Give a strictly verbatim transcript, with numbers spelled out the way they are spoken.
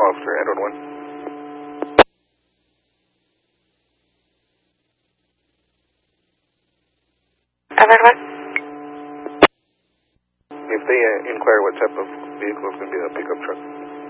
Officer, Edward one. Edward one. If they uh, inquire what type of vehicle is going to be the pickup truck.